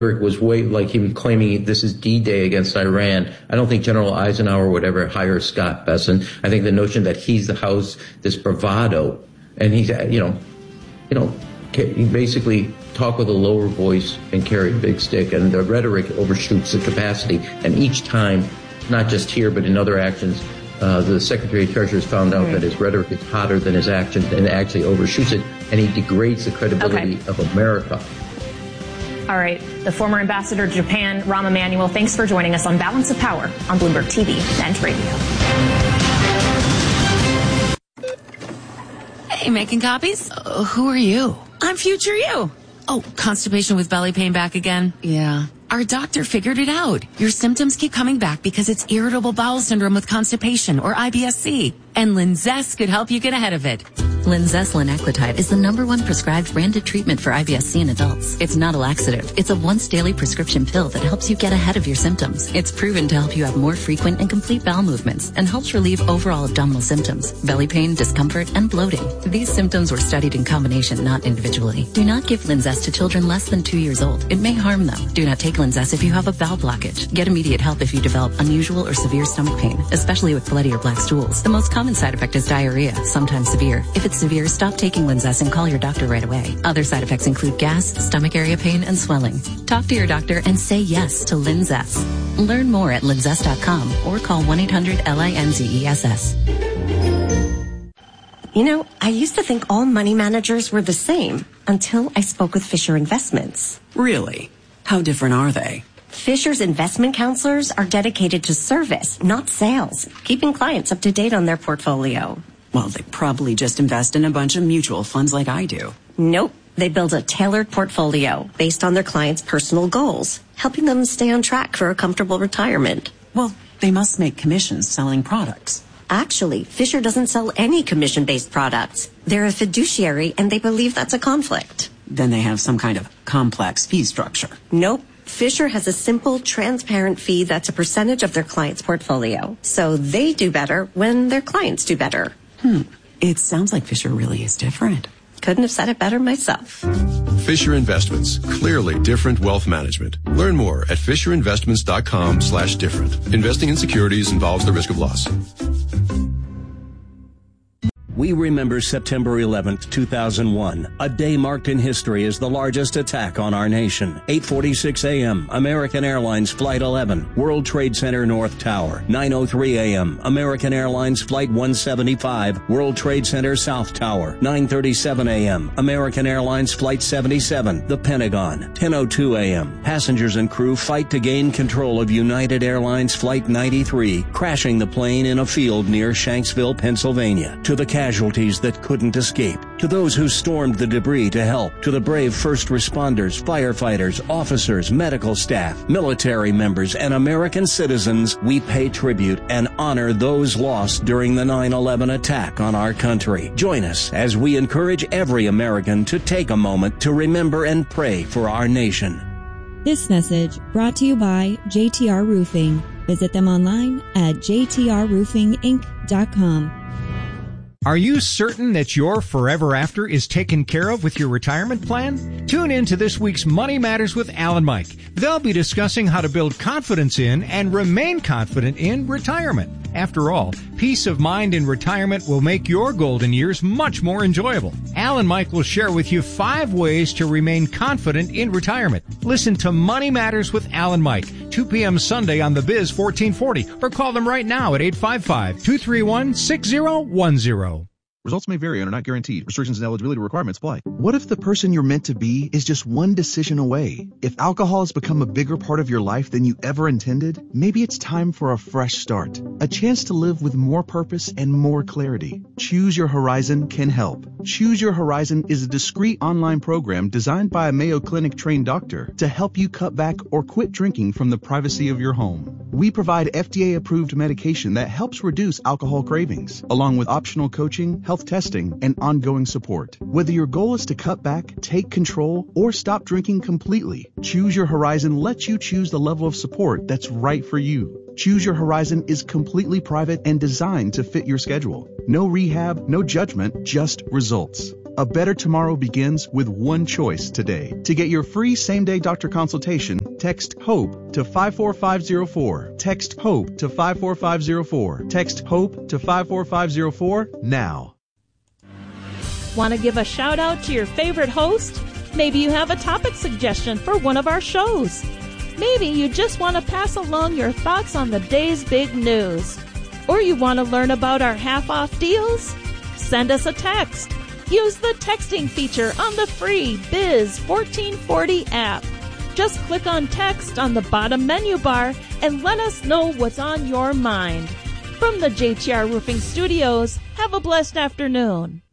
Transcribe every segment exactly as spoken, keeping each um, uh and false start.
was way like him claiming this is D-Day against Iran. I don't think General Eisenhower would ever hire Scott Bessent. I think the notion that he's the house, this bravado, and he's, you know, you know, he basically talk with a lower voice and carry a big stick, and the rhetoric overshoots the capacity. And each time, not just here, but in other actions, uh, the Secretary of Treasury has found out right. that his rhetoric is hotter than his actions and actually overshoots it, and he degrades the credibility okay. of America. All right. The former ambassador to Japan, Rahm Emanuel, thanks for joining us on Balance of Power on Bloomberg T V and radio. Hey, making copies? Uh, who are you? I'm future you. Oh, constipation with belly pain back again? Yeah. Our doctor figured it out. Your symptoms keep coming back because it's irritable bowel syndrome with constipation, or I B S C. And Linzess could help you get ahead of it. Linzess linaclotide is the number one prescribed branded treatment for I B S C in adults. It's not a laxative. It's a once daily prescription pill that helps you get ahead of your symptoms. It's proven to help you have more frequent and complete bowel movements and helps relieve overall abdominal symptoms, belly pain, discomfort, and bloating. These symptoms were studied in combination, not individually. Do not give Linzess to children less than two years old. It may harm them. Do not take Linzess if you have a bowel blockage. Get immediate help if you develop unusual or severe stomach pain, especially with bloody or black stools. The most common side effect is diarrhea, sometimes severe. If it's severe, stop taking Linzess and call your doctor right away. Other side effects include gas, stomach area pain, and swelling. Talk to your doctor and say yes to Linzess. Learn more at linzess dot com or call one eight hundred L I N Z E S S. You know, I used to think all money managers were the same until I spoke with Fisher Investments. Really? How different are they? Fisher's investment counselors are dedicated to service, not sales, keeping clients up to date on their portfolio. Well, they probably just invest in a bunch of mutual funds like I do. Nope. They build a tailored portfolio based on their clients' personal goals, helping them stay on track for a comfortable retirement. Well, they must make commissions selling products. Actually, Fisher doesn't sell any commission-based products. They're a fiduciary, and they believe that's a conflict. Then they have some kind of complex fee structure. Nope. Fisher has a simple, transparent fee that's a percentage of their client's portfolio. So they do better when their clients do better. Hmm. It sounds like Fisher really is different. Couldn't have said it better myself. Fisher Investments. Clearly different wealth management. Learn more at fisher investments dot com slash different. Investing in securities involves the risk of loss. We remember September eleventh, two thousand one, a day marked in history as the largest attack on our nation. eight forty-six a.m., American Airlines Flight eleven, World Trade Center North Tower. nine oh three a.m., American Airlines Flight one seventy-five, World Trade Center South Tower. nine thirty-seven a.m., American Airlines Flight seventy-seven, the Pentagon. ten oh two a.m., passengers and crew fight to gain control of United Airlines Flight ninety-three, crashing the plane in a field near Shanksville, Pennsylvania. To the casualties that couldn't escape, to those who stormed the debris to help, to the brave first responders, firefighters, officers, medical staff, military members, and American citizens, we pay tribute and honor those lost during the nine eleven attack on our country. Join us as we encourage every American to take a moment to remember and pray for our nation. This message brought to you by J T R Roofing. Visit them online at j t r roofing inc dot com. Are you certain that your forever after is taken care of with your retirement plan? Tune in to this week's Money Matters with Al and Mike. They'll be discussing how to build confidence in and remain confident in retirement. After all, peace of mind in retirement will make your golden years much more enjoyable. Al and Mike will share with you five ways to remain confident in retirement. Listen to Money Matters with Al and Mike, two p.m. Sunday on The Biz fourteen forty, or call them right now at eight five five, two three one, six zero one zero. Results may vary and are not guaranteed. Restrictions and eligibility requirements apply. What if the person you're meant to be is just one decision away? If alcohol has become a bigger part of your life than you ever intended, maybe it's time for a fresh start. A chance to live with more purpose and more clarity. Choose Your Horizon can help. Choose Your Horizon is a discreet online program designed by a Mayo Clinic trained doctor to help you cut back or quit drinking from the privacy of your home. We provide F D A-approved medication that helps reduce alcohol cravings, along with optional coaching, health testing, and ongoing support. Whether your goal is to cut back, take control, or stop drinking completely, Choose Your Horizon lets you choose the level of support that's right for you. Choose Your Horizon is completely private and designed to fit your schedule. No rehab, no judgment, just results. A better tomorrow begins with one choice today. To get your free same-day doctor consultation, text HOPE to five four five zero four. Text HOPE to five four five zero four. Text HOPE to five four five zero four now. Want to give a shout out to your favorite host? Maybe you have a topic suggestion for one of our shows. Maybe you just want to pass along your thoughts on the day's big news. Or you want to learn about our half-off deals? Send us a text. Use the texting feature on the free Biz fourteen forty app. Just click on text on the bottom menu bar and let us know what's on your mind. From the J T R Roofing Studios, have a blessed afternoon.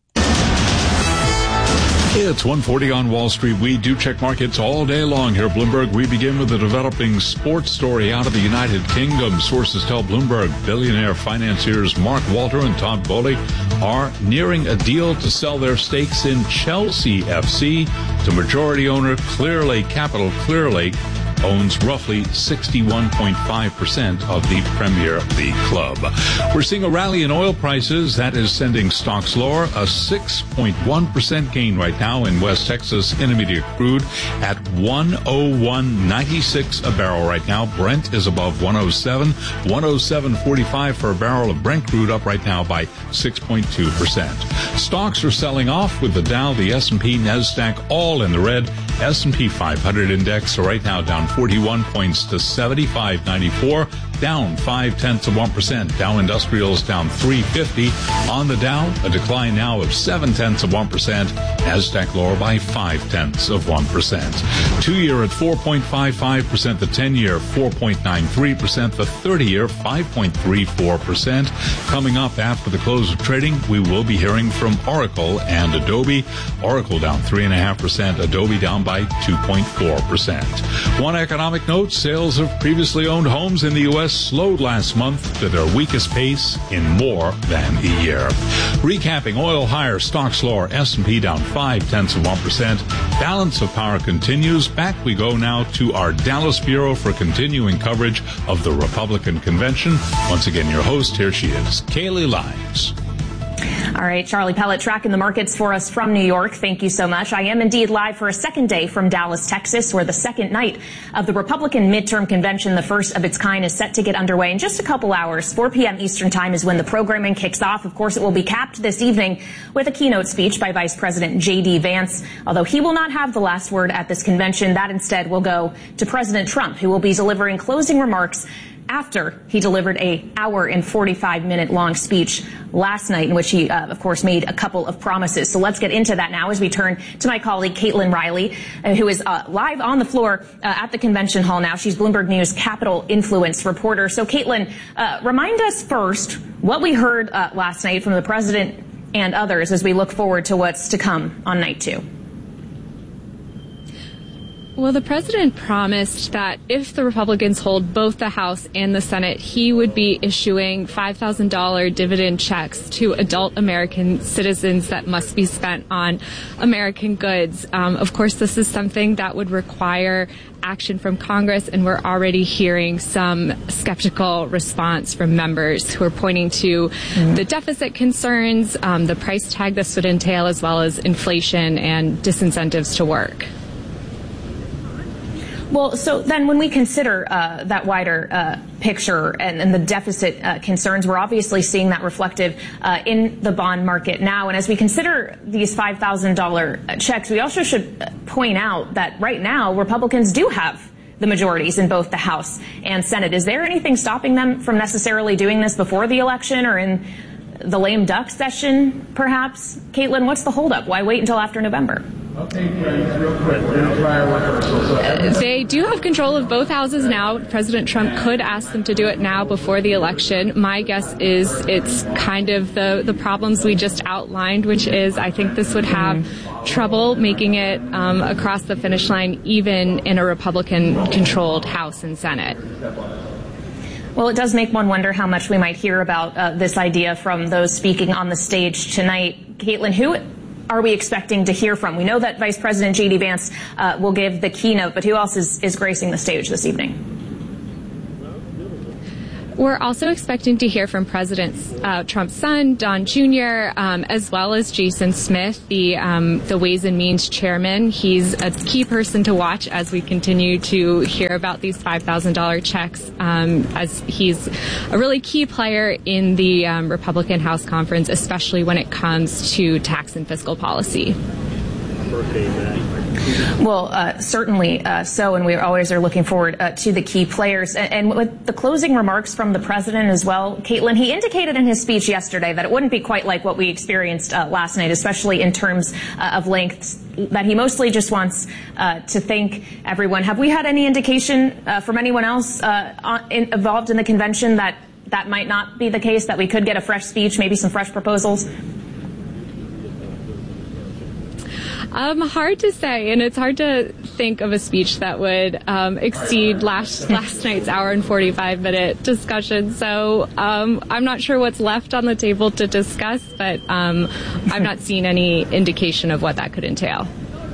It's one forty on Wall Street. We do check markets all day long here at Bloomberg. We begin with a developing sports story out of the United Kingdom. Sources tell Bloomberg billionaire financiers Mark Walter and Todd Boehly are nearing a deal to sell their stakes in Chelsea F C to majority owner Clearlake Capital. Clearlake owns roughly sixty-one point five percent of the Premier League club. We're seeing a rally in oil prices that is sending stocks lower. A six point one percent gain right now in West Texas Intermediate crude at one oh one ninety-six a barrel right now. Brent is above one oh seven. one oh seven forty-five for a barrel of Brent crude, up right now by six point two percent. Stocks are selling off with the Dow, the S and P, NASDAQ all in the red. S and P five hundred index right now down forty-one points to seventy-five ninety-four, down five tenths of one percent. Dow Industrials down three fifty. On the Dow, a decline now of seven tenths of one percent. NASDAQ lower by five tenths of one percent. Two-year at four point five five percent. The ten-year four point nine three percent. The thirty-year five point three four percent. Coming up after the close of trading, we will be hearing from Oracle and Adobe. Oracle down three point five percent. Adobe down by two point four percent. One economic note, sales of previously owned homes in the U S slowed last month to their weakest pace in more than a year. Recapping, oil higher, stocks lower, S and P down five tenths of one percent. Balance of power continues. Back we go now to our Dallas Bureau for continuing coverage of the Republican convention. Once again, your host, here she is, Kaylee Lyons. All right, Charlie Pellet tracking the markets for us from New York. Thank you so much. I am indeed live for a second day from Dallas, Texas, where the second night of the Republican midterm convention, the first of its kind, is set to get underway in just a couple hours. four p.m. Eastern time is when the programming kicks off. Of course, it will be capped this evening with a keynote speech by Vice President J D. Vance. Although he will not have the last word at this convention, that instead will go to President Trump, who will be delivering closing remarks after he delivered a hour and forty-five minute long speech last night in which he, uh, of course, made a couple of promises. So let's get into that now as we turn to my colleague Caitlin Riley, uh, who is uh, live on the floor uh, at the convention hall now. She's Bloomberg News Capital Influence reporter. So, Caitlin, uh, remind us first what we heard uh, last night from the president and others as we look forward to what's to come on night two. Well, the president promised that if the Republicans hold both the House and the Senate, he would be issuing five thousand dollars dividend checks to adult American citizens that must be spent on American goods. Um, of course, this is something that would require action from Congress, and we're already hearing some skeptical response from members who are pointing to mm-hmm. the deficit concerns, um, the price tag this would entail, as well as inflation and disincentives to work. Well, so then when we consider uh, that wider uh, picture and, and the deficit uh, concerns, we're obviously seeing that reflective uh, in the bond market now. And as we consider these five thousand dollars checks, we also should point out that right now Republicans do have the majorities in both the House and Senate. Is there anything stopping them from necessarily doing this before the election or in the lame duck session, perhaps? Caitlin, what's the holdup? Why wait until after November? Okay, friends, real quick. They do have control of both houses now. President Trump could ask them to do it now before the election. My guess is it's kind of the, the problems we just outlined, which is I think this would have mm-hmm. trouble making it um, across the finish line, even in a Republican-controlled House and Senate. Well, it does make one wonder how much we might hear about uh, this idea from those speaking on the stage tonight. Caitlin, who are we expecting to hear from? We know that Vice President J D. Vance uh, will give the keynote, but who else is, is gracing the stage this evening? we're also expecting to hear from President uh, Trump's son, Don Junior, um, as well as Jason Smith, the um, the Ways and Means chairman. He's a key person to watch as we continue to hear about these five thousand dollars checks, um, as he's a really key player in the um, Republican House Conference, especially when it comes to tax and fiscal policy. Well, uh, certainly uh, so, and we always are looking forward uh, to the key players. And, and with the closing remarks from the president as well, Caitlin, he indicated in his speech yesterday that it wouldn't be quite like what we experienced uh, last night, especially in terms uh, of lengths, that he mostly just wants uh, to thank everyone. Have we had any indication uh, from anyone else uh, on, in, involved in the convention that that might not be the case, that we could get a fresh speech, maybe some fresh proposals? Um, hard to say, and it's hard to think of a speech that would um, exceed last last night's hour and forty-five minute discussion. So um, I'm not sure what's left on the table to discuss, but um, I've not seen any indication of what that could entail.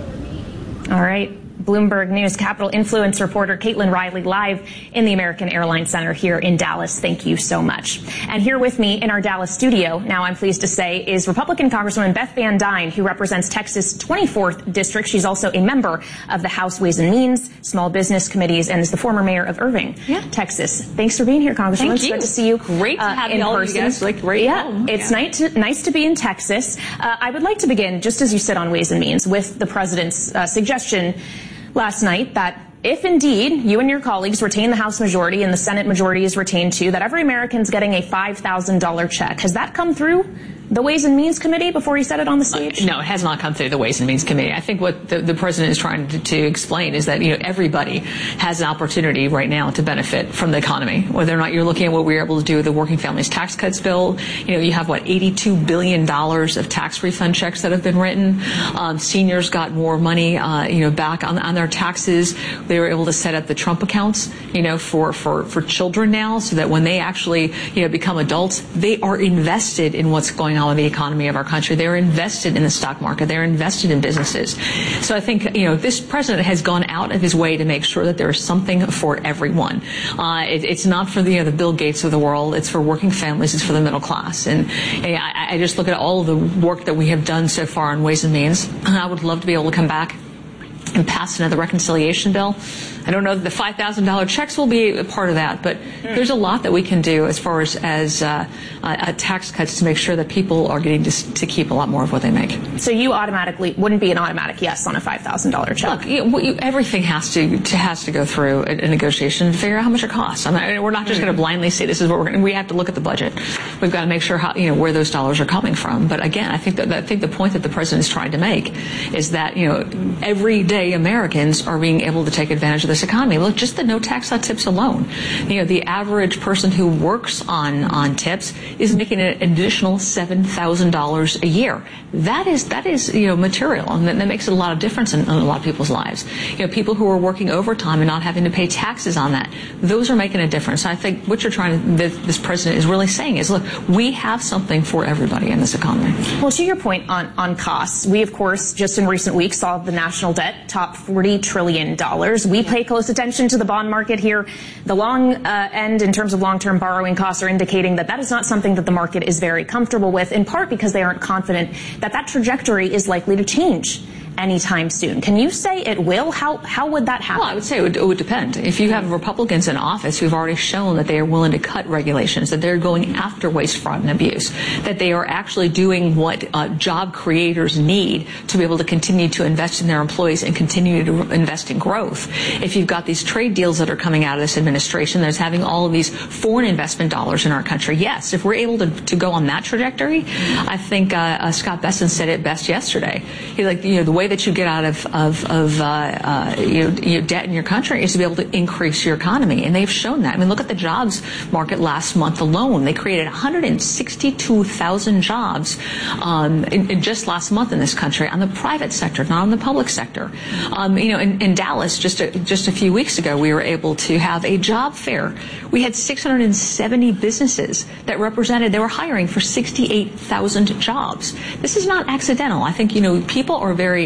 All right. Bloomberg News Capital Influence reporter Caitlin Riley live in the American Airlines Center here in Dallas. Thank you so much. And here with me in our Dallas studio, now I'm pleased to say, is Republican Congresswoman Beth Van Duyne, who represents Texas' twenty-fourth District. She's also a member of the House Ways and Means, Small Business Committees, and is the former mayor of Irving, yeah. Texas. Thanks for being here, Congresswoman. Thank it's you. good to see you. Great to have uh, in all person. You guys. Like great yeah, home. it's yeah. nice, to, nice to be in Texas. Uh, I would like to begin, just as you sit on Ways and Means, with the president's uh, suggestion last night that if indeed you and your colleagues retain the House majority and the Senate majority is retained too, that every American's getting a five thousand dollars check. Has that come through the Ways and Means Committee before he said it on the stage? Uh, no, it has not come through the Ways and Means Committee. I think what the, the president is trying to, to explain is that, you know, everybody has an opportunity right now to benefit from the economy. Whether or not you're looking at what we were able to do with the Working Families Tax Cuts bill, you know, you have, what, eighty-two billion dollars of tax refund checks that have been written. Um, seniors got more money, uh, you know, back on, on their taxes. They were able to set up the Trump accounts, you know, for, for, for children now, so that when they actually, you know, become adults, they are invested in what's going on with the economy of our country. They're invested in the stock market. They're invested in businesses. So I think, you know, this president has gone out of his way to make sure that there is something for everyone. Uh, it, it's not for the, you know, the Bill Gates of the world. It's for working families. It's for the middle class. And, and I, I just look at all of the work that we have done so far on Ways and Means. I would love to be able to come back and pass another reconciliation bill. I don't know that the five thousand dollars checks will be a part of that, but mm. there's a lot that we can do as far as, as uh, uh, tax cuts to make sure that people are getting to, to keep a lot more of what they make. So you automatically wouldn't be an automatic yes on a five thousand dollars check? Look, you, you, everything has to, to has to go through a, a negotiation and figure out how much it costs. I mean, we're not just mm. going to blindly say this is what we're going to. We have to look at the budget. We've got to make sure how, you know, where those dollars are coming from. But again, I think that I think the point that the president is trying to make is that, you know, everyday Americans are being able to take advantage of this economy. Look, just the no tax on tips alone. You know, the average person who works on, on tips is making an additional seven thousand dollars a year. That is, that is, you know, material, and that, that makes a lot of difference in, in a lot of people's lives. You know, people who are working overtime and not having to pay taxes on that, those are making a difference. I think what you're trying to, this, this president is really saying is, look, we have something for everybody in this economy. Well, to your point on, on costs, we, of course, just in recent weeks saw the national debt top forty trillion dollars. We pay close attention to the bond market here. The long uh, end in terms of long-term borrowing costs are indicating that that is not something that the market is very comfortable with, in part because they aren't confident that that trajectory is likely to change anytime soon. Can you say it will? How how would that happen? Well, I would say it would, it would depend. If you have Republicans in office who've already shown that they are willing to cut regulations, that they're going after waste, fraud, and abuse, that they are actually doing what uh, job creators need to be able to continue to invest in their employees and continue to invest in growth. If you've got these trade deals that are coming out of this administration that's having all of these foreign investment dollars in our country, yes, if we're able to, to go on that trajectory, I think uh, uh, Scott Bessent said it best yesterday. He like, you know, the way that you get out of, of, of uh, uh, you know, you know, debt in your country is to be able to increase your economy. And they've shown that. I mean, look at the jobs market last month alone. They created one hundred sixty-two thousand jobs um, in, in just last month in this country on the private sector, not on the public sector. Um, you know, in, in Dallas, just a, just a few weeks ago, we were able to have a job fair. We had six hundred seventy businesses that represented, they were hiring for sixty-eight thousand jobs. This is not accidental. I think, you know, people are very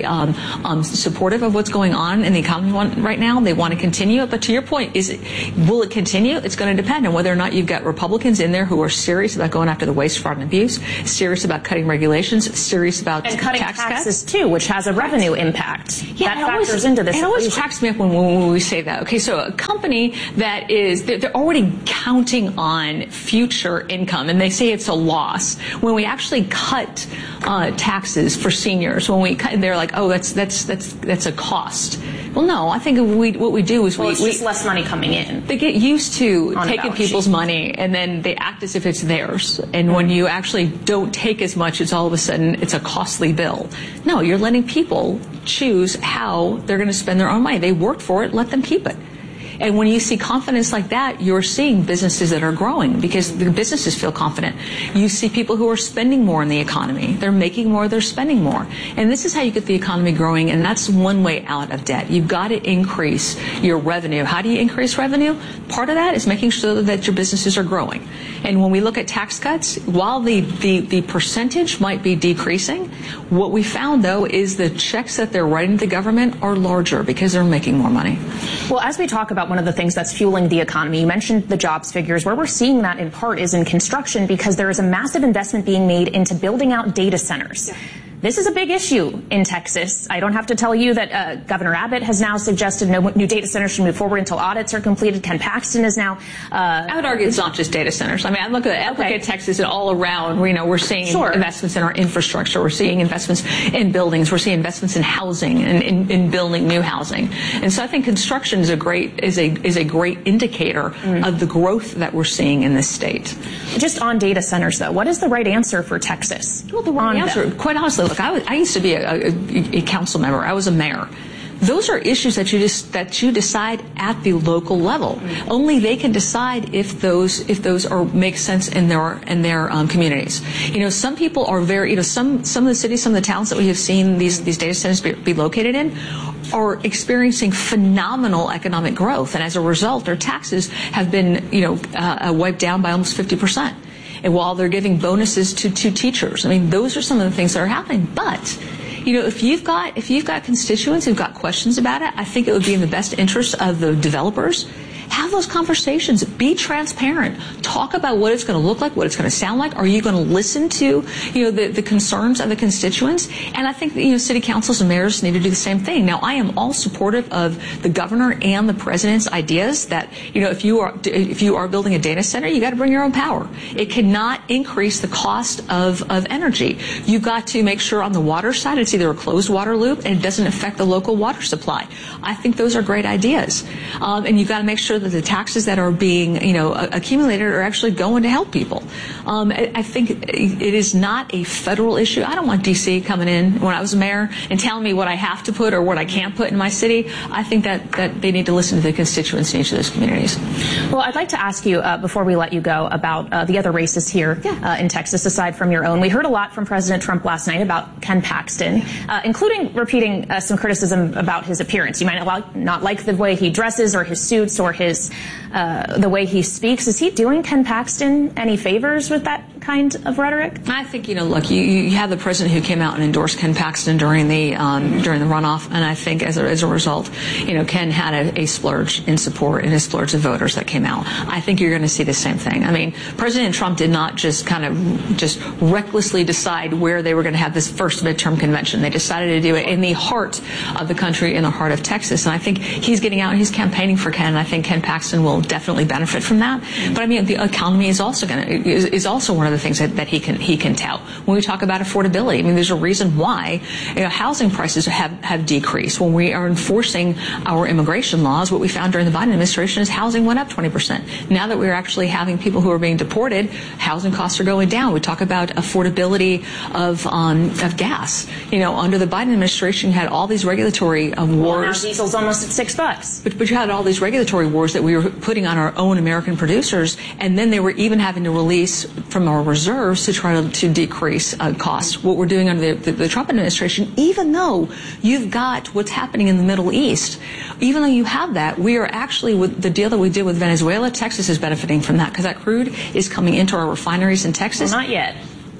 um, um, supportive of what's going on in the economy right now. They want to continue it. But to your point, is it, will it continue? It's going to depend on whether or not you've got Republicans in there who are serious about going after the waste, fraud, and abuse, serious about cutting regulations, serious about and cutting tax taxes cuts. too, which has a revenue impact. Yeah, that it factors always, into this. It always cracks me up when, when we say that. Okay, so a company that is, they're, they're already counting on future income, and they say it's a loss. When we actually cut uh, taxes for seniors, when we cut, they're like, oh, that's that's that's that's a cost. Well, no, I think we, what we do is well, we, it's we just less money coming in. They get used to On taking people's sheet. money, and then they act as if it's theirs. And when you actually don't take as much, it's all of a sudden it's a costly bill. No, you're letting people choose how they're going to spend their own money. They worked for it, let them keep it. And when you see confidence like that, you're seeing businesses that are growing because the businesses feel confident. You see people who are spending more in the economy. They're making more, they're spending more. And this is how you get the economy growing, and that's one way out of debt. You've got to increase your revenue. How do you increase revenue? Part of that is making sure that your businesses are growing. And when we look at tax cuts, while the, the, the percentage might be decreasing, what we found, though, is the checks that they're writing to the government are larger because they're making more money. Well, as we talk about one of the things that's fueling the economy, you mentioned the jobs figures. Where we're seeing that in part is in construction because there is a massive investment being made into building out data centers. Yeah. This is a big issue in Texas. I don't have to tell you that uh, Governor Abbott has now suggested no new data centers should move forward until audits are completed. Ken Paxton is now... Uh, I would argue it's not just data centers. I mean, I look at, I look okay. at Texas and all around, you know, we're seeing sure. investments in our infrastructure. We're seeing investments in buildings. We're seeing investments in housing and in, in building new housing. And so I think construction is a great, is a, is a great indicator mm. of the growth that we're seeing in this state. Just on data centers, though, what is the right answer for Texas? Well, the right answer, them? quite honestly, look, I, was, I used to be a, a, a council member. I was a mayor. Those are issues that you just that you decide at the local level. Mm-hmm. Only they can decide if those if those are make sense in their in their um, communities. You know, some people are very you know some some of the cities, some of the towns that we have seen these these data centers be, be located in are experiencing phenomenal economic growth, and as a result, their taxes have been you know uh, wiped down by almost fifty percent. And while they're giving bonuses to to teachers, I mean, those are some of the things that are happening. But you know, if you've got if you've got constituents who've got questions about it, I think it would be in the best interest of the developers. Have those conversations. Be transparent. Talk about what it's going to look like, what it's going to sound like. Are you going to listen to, you know, the, the concerns of the constituents? And I think that, you know, city councils and mayors need to do the same thing. Now, I am all supportive of the governor and the president's ideas that, you know, if you are if you are building a data center, you got to bring your own power. It cannot increase the cost of, of energy. You've got to make sure on the water side it's either a closed water loop and it doesn't affect the local water supply. I think those are great ideas. Um, and you've got to make sure that the taxes that are being, you know, accumulated are actually going to help people. Um, I, I think it is not a federal issue. I don't want D C coming in when I was a mayor and telling me what I have to put or what I can't put in my city. I think that, that they need to listen to the constituents in each of those communities. Well, I'd like to ask you, uh, before we let you go, about uh, the other races here yeah. uh, in Texas, aside from your own. We heard a lot from President Trump last night about Ken Paxton, uh, including repeating uh, some criticism about his appearance. You might not, not like the way he dresses or his suits or his His, uh, the way he speaks. Is he doing Ken Paxton any favors with that kind of rhetoric? I think, you know, look, you, you have the president who came out and endorsed Ken Paxton during the um, during the runoff, and I think as a, as a result, you know, Ken had a, a splurge in support and a splurge of voters that came out. I think you're going to see the same thing. I mean, President Trump did not just kind of just recklessly decide where they were going to have this first midterm convention. They decided to do it in the heart of the country, in the heart of Texas, and I think he's getting out and he's campaigning for Ken, and I think Ken Paxton will definitely benefit from that. But I mean, the economy is also going to is, is also one of the things that, that he can he can tout. When we talk about affordability, I mean, there's a reason why you know, housing prices have have decreased. When we are enforcing our immigration laws, what we found during the Biden administration is housing went up twenty percent. Now that we're actually having people who are being deported, housing costs are going down. We talk about affordability of um, of gas. You know, under the Biden administration, you had all these regulatory uh, wars. Well, now diesel's almost at six bucks. But, but you had all these regulatory wars that we were putting on our own American producers, and then they were even having to release from our reserves to try to, to decrease uh, costs. What we're doing under the, the, the Trump administration, even though you've got what's happening in the Middle East, even though you have that, we are actually, with the deal that we did with Venezuela, Texas is benefiting from that because that crude is coming into our refineries in Texas. Well, not yet.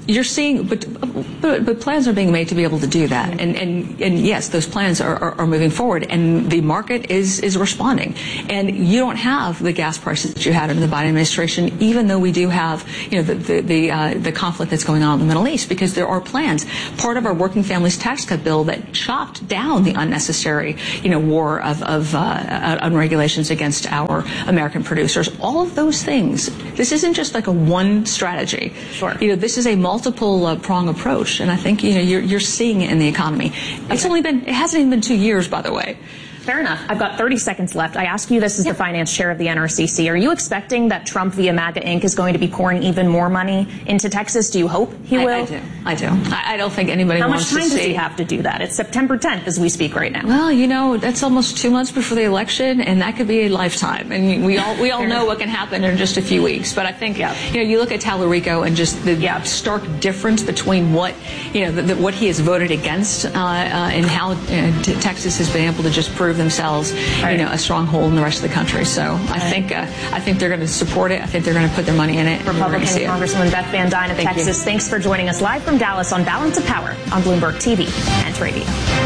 you're seeing, but, but but plans are being made to be able to do that, and and and yes, those plans are, are, are moving forward, and the market is is responding. And you don't have the gas prices that you had under the Biden administration, even though we do have, you know, the the the, uh, the conflict that's going on in the Middle East, because there are plans. Part of our working families tax cut bill that chopped down the unnecessary, you know, war of of uh, unregulations against our American producers. All of those things. This isn't just like a one strategy. Sure. You know, this is a multiple uh, prong approach, and I think, you know, you're you're seeing it in the economy. It's only been it hasn't even been two years, by the way. Fair enough. I've got thirty seconds left. I ask you this as yeah. the finance chair of the N R C C. Are you expecting that Trump via MAGA Incorporated is going to be pouring even more money into Texas? Do you hope he will? I, I do. I do. I, I don't think anybody How wants to see. How much time does he have to do that? It's September tenth as we speak right now. Well, you know, that's almost two months before the election, and that could be a lifetime. And we all we all know what can happen in just a few weeks. But I think, yeah. you know, you look at Tallarico and just the yeah. stark difference between what, you know, the, the, what he has voted against uh, uh, and how uh, t- Texas has been able to just prove themselves, right. you know, a stronghold in the rest of the country. So I right. think uh, I think they're going to support it. I think they're going to put their money in it. Republican Congresswoman Beth Van Duyne of Thank Texas, you. thanks for joining us live from Dallas on Balance of Power on Bloomberg T V and radio.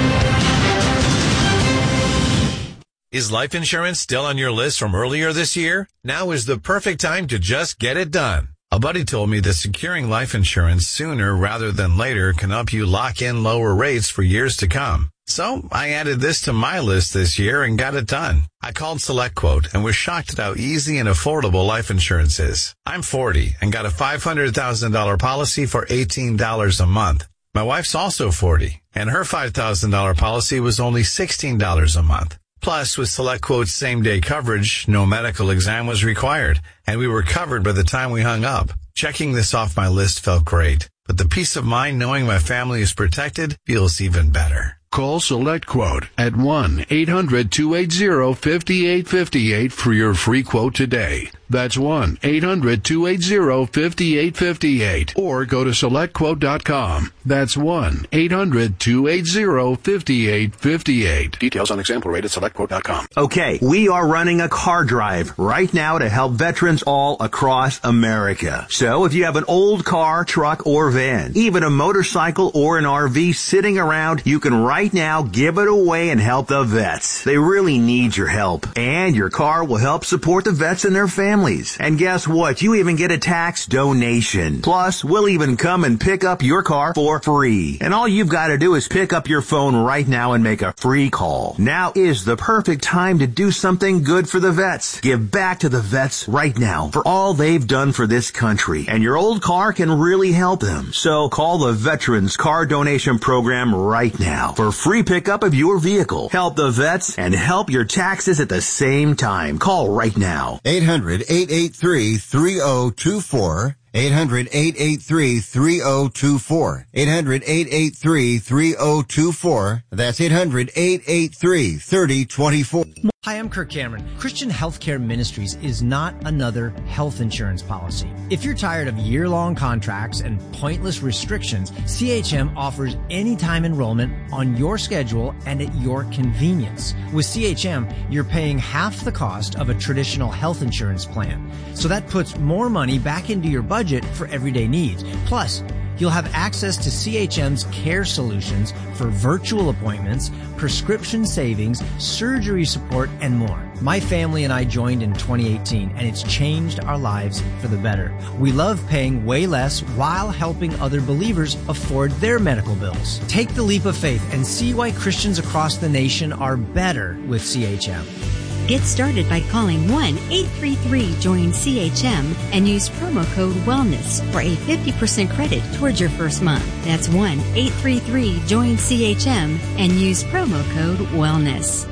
Is life insurance still on your list from earlier this year? Now is the perfect time to just get it done. A buddy told me that securing life insurance sooner rather than later can help you lock in lower rates for years to come. So I added this to my list this year and got it done. I called SelectQuote and was shocked at how easy and affordable life insurance is. I'm forty and got a five hundred thousand dollars policy for eighteen dollars a month. My wife's also forty and her five thousand dollars policy was only sixteen dollars a month. Plus, with SelectQuote's same-day coverage, no medical exam was required, and we were covered by the time we hung up. Checking this off my list felt great, but the peace of mind knowing my family is protected feels even better. Call SelectQuote at one eight hundred two eight zero five eight five eight for your free quote today. That's one eight hundred two eight zero five eight five eight. Or go to select quote dot com. That's one eight hundred two eight zero five eight five eight. Details on example rate at select quote dot com. Okay, we are running a car drive right now to help veterans all across America. So if you have an old car, truck, or van, even a motorcycle or an R V sitting around, you can right now give it away and help the vets. They really need your help. And your car will help support the vets and their families. And guess what? You even get a tax donation. Plus, we'll even come and pick up your car for free. And all you've got to do is pick up your phone right now and make a free call. Now is the perfect time to do something good for the vets. Give back to the vets right now for all they've done for this country. And your old car can really help them. So call the Veterans Car Donation Program right now for free pickup of your vehicle. Help the vets and help your taxes at the same time. Call right now. eight hundred eight eight three three oh two four. eight hundred eight eight three three oh two four. eight hundred eight eight three three oh two four. That's eight hundred eight eight three three oh two four. Hi, I'm Kirk Cameron. Christian Healthcare Ministries is not another health insurance policy. If you're tired of year-long contracts and pointless restrictions, C H M offers anytime enrollment on your schedule and at your convenience. With C H M, you're paying half the cost of a traditional health insurance plan. So that puts more money back into your budget for everyday needs. Plus, you'll have access to C H M's care solutions for virtual appointments, prescription savings, surgery support, and more. My family and I joined in twenty eighteen, and it's changed our lives for the better. We love paying way less while helping other believers afford their medical bills. Take the leap of faith and see why Christians across the nation are better with C H M. Get started by calling one eight three three join C H M and use promo code WELLNESS for a fifty percent credit towards your first month. That's one eight three three join C H M and use promo code WELLNESS.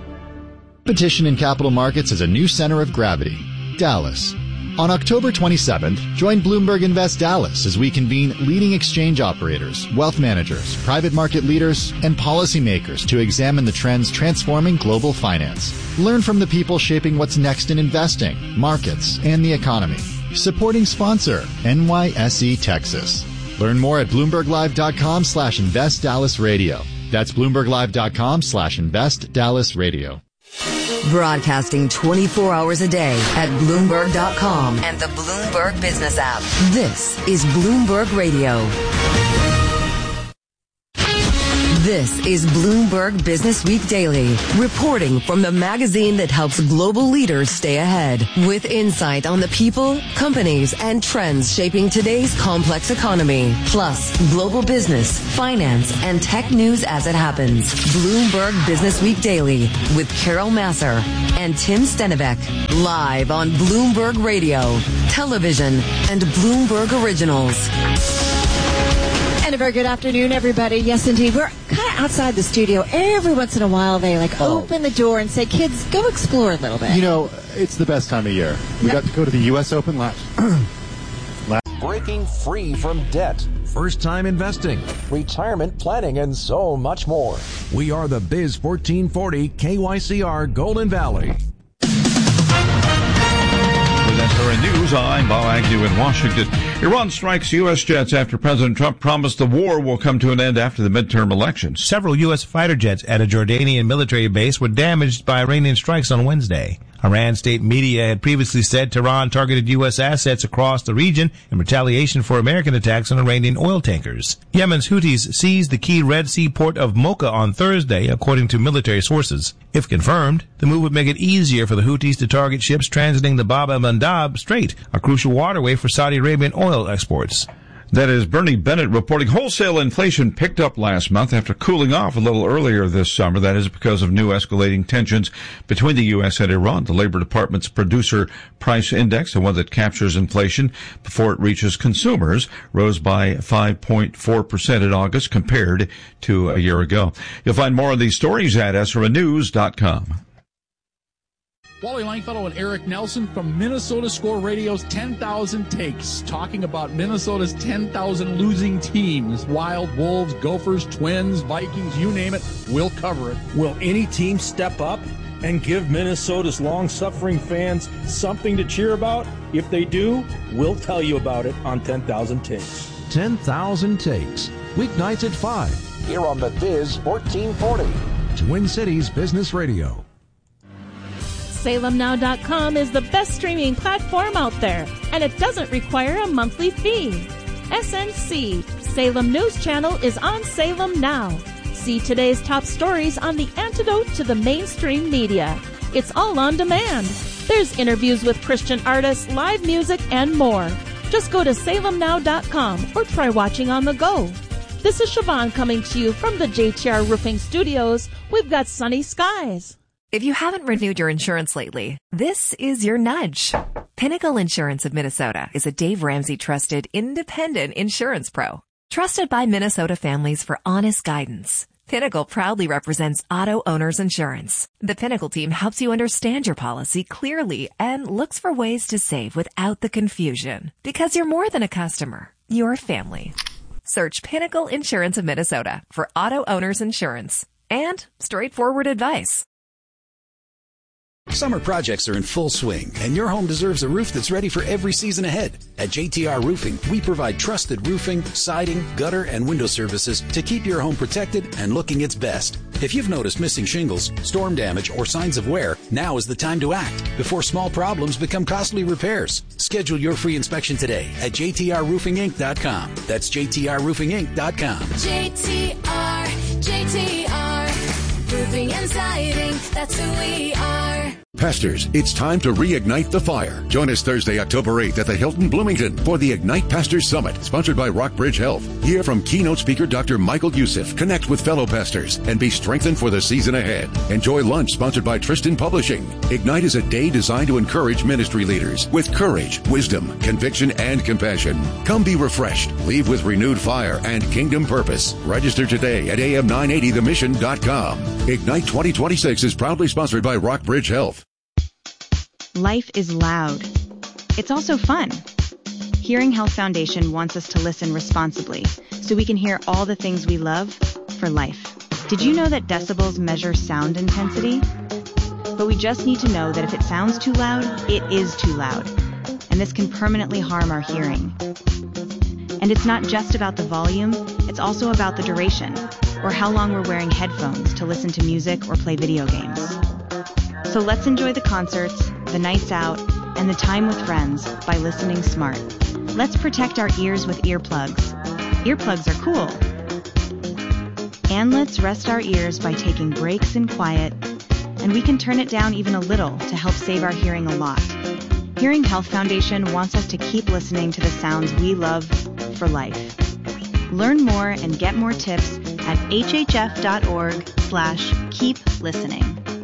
Competition in capital markets is a new center of gravity, Dallas. On October twenty-seventh, join Bloomberg Invest Dallas as we convene leading exchange operators, wealth managers, private market leaders, and policymakers to examine the trends transforming global finance. Learn from the people shaping what's next in investing, markets, and the economy. Supporting sponsor, N Y S E Texas. Learn more at BloombergLive.com slash Invest Dallas Radio. That's BloombergLive.com slash Invest Dallas Radio. Broadcasting twenty-four hours a day at Bloomberg dot com and the Bloomberg Business app. This is Bloomberg Radio. This is Bloomberg Business Week Daily, reporting from the magazine that helps global leaders stay ahead, with insight on the people, companies, and trends shaping today's complex economy, plus global business, finance, and tech news as it happens. Bloomberg Business Week Daily with Carol Masser and Tim Stenivek, live on Bloomberg Radio, television, and Bloomberg Originals. And a very good afternoon, everybody. Yes, indeed. We're kind of outside the studio. Every once in a while, they like oh. open the door and say, kids, go explore a little bit. You know, it's the best time of year. We got to go to the U S Open last. last. Breaking free from debt. First-time investing. Retirement planning and so much more. We are the Biz fourteen forty K Y C R Golden Valley. S R N News, I'm Bob Agnew in Washington. Iran strikes U S jets after President Trump promised the war will come to an end after the midterm elections. Several U S fighter jets at a Jordanian military base were damaged by Iranian strikes on Wednesday. Iran state media had previously said Tehran targeted U S assets across the region in retaliation for American attacks on Iranian oil tankers. Yemen's Houthis seized the key Red Sea port of Mocha on Thursday, according to military sources. If confirmed, the move would make it easier for the Houthis to target ships transiting the Bab el-Mandab Strait, a crucial waterway for Saudi Arabian oil exports. That is Bernie Bennett reporting wholesale inflation picked up last month after cooling off a little earlier this summer. That is because of new escalating tensions between the U S and Iran. The Labor Department's Producer Price Index, the one that captures inflation before it reaches consumers, rose by five point four percent in August compared to a year ago. You'll find more of these stories at S R N news dot com. Wally Langfellow and Eric Nelson from Minnesota Score Radio's ten thousand Takes, talking about Minnesota's ten thousand losing teams. Wild, Wolves, Gophers, Twins, Vikings, you name it, we'll cover it. Will any team step up and give Minnesota's long-suffering fans something to cheer about? If they do, we'll tell you about it on ten thousand Takes. ten thousand Takes, weeknights at five. Here on the Biz fourteen forty. Twin Cities Business Radio. Salem Now dot com is the best streaming platform out there, and it doesn't require a monthly fee. S N C, Salem News Channel, is on Salem Now. See today's top stories on the antidote to the mainstream media. It's all on demand. There's interviews with Christian artists, live music, and more. Just go to Salem Now dot com or try watching on the go. This is Siobhan coming to you from the J T R Roofing Studios. We've got sunny skies. If you haven't renewed your insurance lately, this is your nudge. Pinnacle Insurance of Minnesota is a Dave Ramsey trusted independent insurance pro. Trusted by Minnesota families for honest guidance. Pinnacle proudly represents auto owners insurance. The Pinnacle team helps you understand your policy clearly and looks for ways to save without the confusion. Because you're more than a customer, you're family. Search Pinnacle Insurance of Minnesota for auto owners insurance and straightforward advice. Summer projects are in full swing, and your home deserves a roof that's ready for every season ahead. At J T R Roofing, we provide trusted roofing, siding, gutter, and window services to keep your home protected and looking its best. If you've noticed missing shingles, storm damage, or signs of wear, now is the time to act before small problems become costly repairs. Schedule your free inspection today at J T R roofing inc dot com. That's J T R roofing inc dot com. J T R, J T R, roofing and siding, that's who we are. Pastors, it's time to reignite the fire. Join us Thursday, October eighth at the Hilton Bloomington for the Ignite Pastors Summit, sponsored by Rockbridge Health. Hear from keynote speaker Doctor Michael Youssef, connect with fellow pastors, and be strengthened for the season ahead. Enjoy lunch sponsored by Tristan Publishing. Ignite is a day designed to encourage ministry leaders with courage, wisdom, conviction, and compassion. Come be refreshed, leave with renewed fire and kingdom purpose. Register today at A M nine eighty the mission dot com. Ignite twenty twenty-six is proudly sponsored by Rockbridge Health. Life is loud. It's also fun. Hearing Health Foundation wants us to listen responsibly so we can hear all the things we love for life. Did you know that decibels measure sound intensity? But we just need to know that if it sounds too loud, it is too loud. And this can permanently harm our hearing. And it's not just about the volume, it's also about the duration, or how long we're wearing headphones to listen to music or play video games. So let's enjoy the concerts, the nights out, and the time with friends by listening smart. Let's protect our ears with earplugs. Earplugs are cool. And let's rest our ears by taking breaks in quiet, and we can turn it down even a little to help save our hearing a lot. Hearing Health Foundation wants us to keep listening to the sounds we love for life. Learn more and get more tips at hhf.org slash keep listening.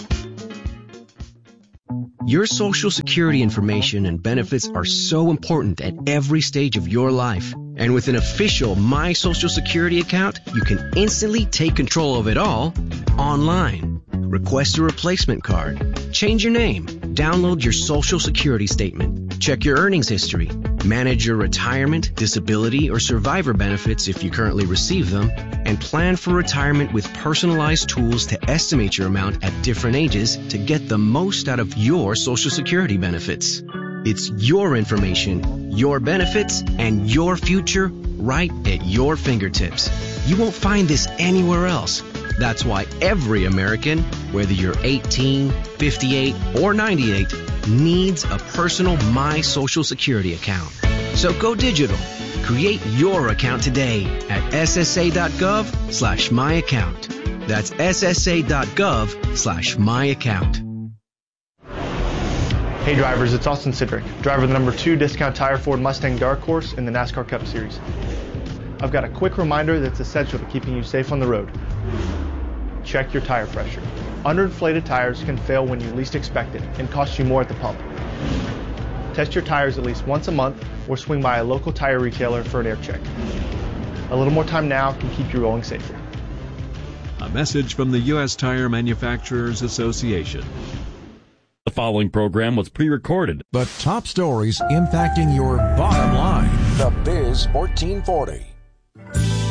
Your Social Security information and benefits are so important at every stage of your life. And with an official My Social Security account, you can instantly take control of it all online. Request a replacement card, change your name, download your Social Security statement, check your earnings history, manage your retirement, disability, or survivor benefits if you currently receive them, and plan for retirement with personalized tools to estimate your amount at different ages to get the most out of your Social Security benefits. It's your information, your benefits, and your future right at your fingertips. You won't find this anywhere else. That's why every American, whether you're eighteen, fifty-eight, or ninety-eight, needs a personal My Social Security account. So go digital. Create your account today at ssa.gov slash my account. That's ssa.gov slash my account. Hey drivers, it's Austin Sidrick, driver of the number two Discount Tire Ford Mustang Dark Horse in the NASCAR Cup Series. I've got a quick reminder that's essential to keeping you safe on the road. Check your tire pressure. Underinflated tires can fail when you least expect it and cost you more at the pump. Test your tires at least once a month or swing by a local tire retailer for an air check. A little more time now can keep you rolling safer. A message from the U S Tire Manufacturers Association. The following program was pre-recorded. The top stories impacting your bottom line. The Biz fourteen forty.